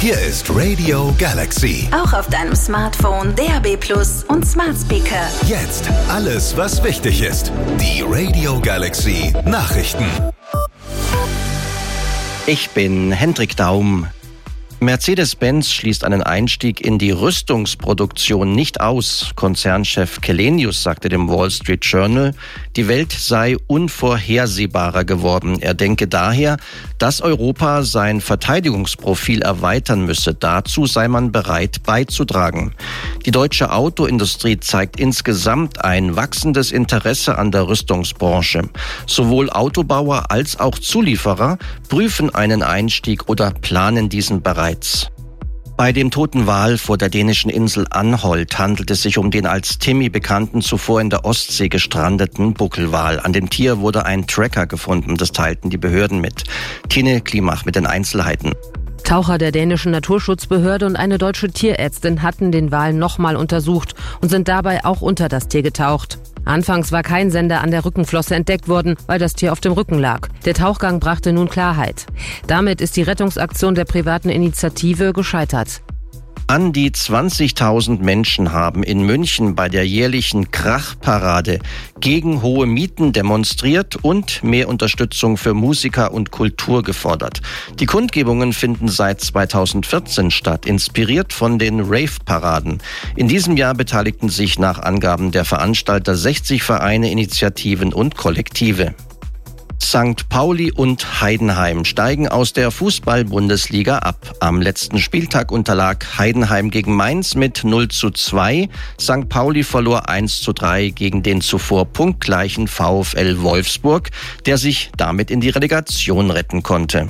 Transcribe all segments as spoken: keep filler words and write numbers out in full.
Hier ist Radio Galaxy. Auch auf deinem Smartphone, D A B Plus und Smart Speaker. Jetzt alles, was wichtig ist. Die Radio Galaxy Nachrichten. Ich bin Hendrik Daum. Mercedes-Benz schließt einen Einstieg in die Rüstungsproduktion nicht aus. Konzernchef Källenius sagte dem Wall Street Journal, die Welt sei unvorhersehbarer geworden. Er denke daher, dass Europa sein Verteidigungsprofil erweitern müsse. Dazu sei man bereit beizutragen. Die deutsche Autoindustrie zeigt insgesamt ein wachsendes Interesse an der Rüstungsbranche. Sowohl Autobauer als auch Zulieferer prüfen einen Einstieg oder planen diesen bereits. Bei dem toten Wal vor der dänischen Insel Anholt handelt es sich um den als Timmy bekannten, zuvor in der Ostsee gestrandeten Buckelwal. An dem Tier wurde ein Tracker gefunden, das teilten die Behörden mit. Tine Klimach mit den Einzelheiten. Taucher der dänischen Naturschutzbehörde und eine deutsche Tierärztin hatten den Wal nochmal untersucht und sind dabei auch unter das Tier getaucht. Anfangs war kein Sender an der Rückenflosse entdeckt worden, weil das Tier auf dem Rücken lag. Der Tauchgang brachte nun Klarheit. Damit ist die Rettungsaktion der privaten Initiative gescheitert. An die zwanzigtausend Menschen haben in München bei der jährlichen Krachparade gegen hohe Mieten demonstriert und mehr Unterstützung für Musiker und Kultur gefordert. Die Kundgebungen finden seit zweitausendvierzehn statt, inspiriert von den Rave-Paraden. In diesem Jahr beteiligten sich nach Angaben der Veranstalter sechzig Vereine, Initiativen und Kollektive. Sankt Pauli und Heidenheim steigen aus der Fußball-Bundesliga ab. Am letzten Spieltag unterlag Heidenheim gegen Mainz mit null zu zwei. Sankt Pauli verlor eins zu drei gegen den zuvor punktgleichen VfL Wolfsburg, der sich damit in die Relegation retten konnte.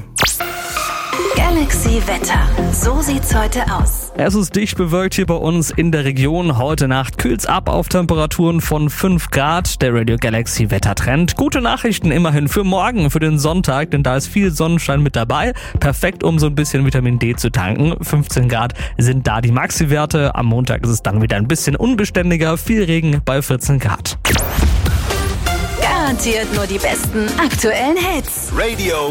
Galaxy Wetter. So sieht's heute aus. Es ist dicht bewölkt hier bei uns in der Region. Heute Nacht kühlt's ab auf Temperaturen von fünf Grad. Der Radio Galaxy Wettertrend. Gute Nachrichten immerhin für morgen, für den Sonntag, denn da ist viel Sonnenschein mit dabei. Perfekt, um so ein bisschen Vitamin D zu tanken. fünfzehn Grad sind da die Maxi-Werte. Am Montag ist es dann wieder ein bisschen unbeständiger. Viel Regen bei vierzehn Grad. Garantiert nur die besten aktuellen Hits. Radio